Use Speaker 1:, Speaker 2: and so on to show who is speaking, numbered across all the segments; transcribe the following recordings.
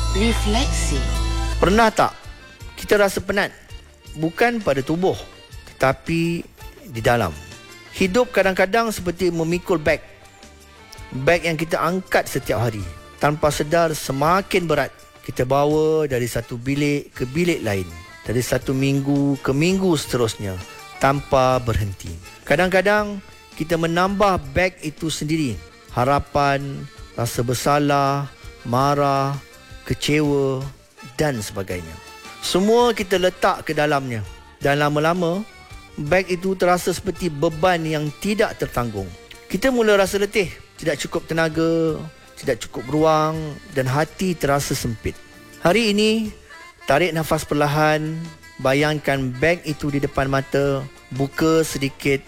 Speaker 1: Refleksi.
Speaker 2: Pernah tak kita rasa penat? Bukan pada tubuh, tetapi di dalam. Hidup kadang-kadang seperti memikul beg. Beg yang kita angkat setiap hari. Tanpa sedar semakin berat kita bawa dari satu bilik ke bilik lain. Dari satu minggu ke minggu seterusnya tanpa berhenti. Kadang-kadang kita menambah beg itu sendiri. Harapan, rasa bersalah, marah, kecewa dan sebagainya. Semua kita letak ke dalamnya. Dan lama-lama, beg itu terasa seperti beban yang tidak tertanggung. Kita mula rasa letih, tidak cukup tenaga, tidak cukup ruang dan hati terasa sempit. Hari ini, tarik nafas perlahan, bayangkan beg itu di depan mata, buka sedikit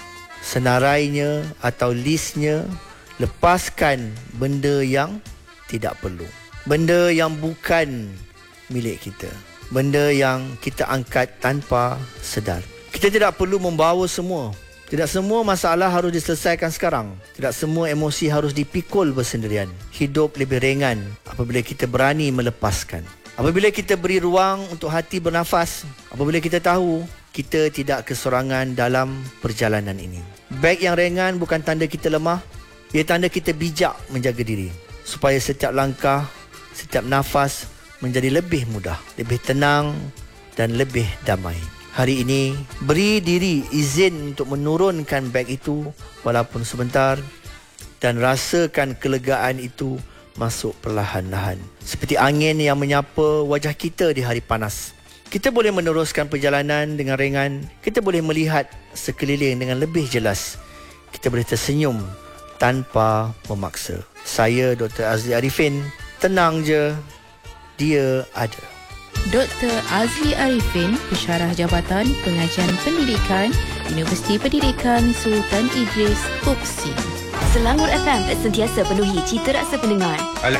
Speaker 2: senarainya atau listnya, lepaskan benda yang tidak perlu. Benda yang bukan milik kita. Benda yang kita angkat tanpa sedar. Kita tidak perlu membawa semua. Tidak semua masalah harus diselesaikan sekarang. Tidak semua emosi harus dipikul bersendirian. Hidup lebih ringan apabila kita berani melepaskan. Apabila kita beri ruang untuk hati bernafas. Apabila kita tahu kita tidak kesorangan dalam perjalanan ini. Beg yang ringan bukan tanda kita lemah. Ia tanda kita bijak menjaga diri. Supaya setiap langkah, setiap nafas menjadi lebih mudah, lebih tenang dan lebih damai. Hari ini, beri diri izin untuk menurunkan beg itu walaupun sebentar dan rasakan kelegaan itu masuk perlahan-lahan. Seperti angin yang menyapa wajah kita di hari panas. Kita boleh meneruskan perjalanan dengan ringan. Kita boleh melihat sekeliling dengan lebih jelas. Kita boleh tersenyum tanpa memaksa. Saya Dr. Azli Arifin. Tenang je, dia ada.
Speaker 1: Dr. Azli Arifin, Pensyarah Jabatan Pengajian Pendidikan, Universiti Pendidikan Sultan Idris, Tuksi.
Speaker 3: Selangor FM sentiasa penuhi cita rasa pendengar.